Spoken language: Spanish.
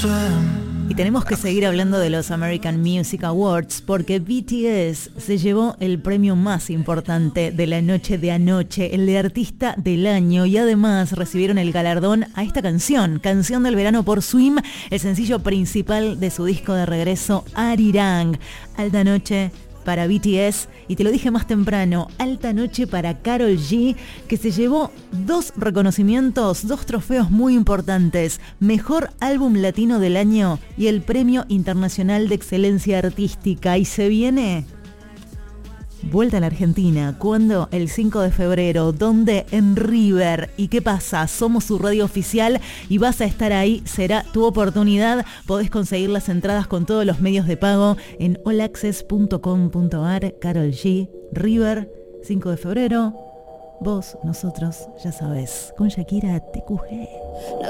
Y tenemos que seguir hablando de los American Music Awards porque BTS se llevó el premio más importante de la noche de anoche, el de Artista del Año, y además recibieron el galardón a esta canción del verano por Swim, el sencillo principal de su disco de regreso Arirang. Alta noche para BTS, y te lo dije más temprano, alta noche para Karol G, que se llevó 2 reconocimientos, 2 trofeos muy importantes: Mejor Álbum Latino del Año y el Premio Internacional de Excelencia Artística. Y se viene vuelta a la Argentina. ¿Cuándo? El 5 de febrero. ¿Dónde? En River. ¿Y qué pasa? Somos su radio oficial y vas a estar ahí. Será tu oportunidad. Podés conseguir las entradas con todos los medios de pago en allaccess.com.ar. Karol G, River, 5 de febrero. Vos, nosotros, ya sabés. Con Shakira, TQG.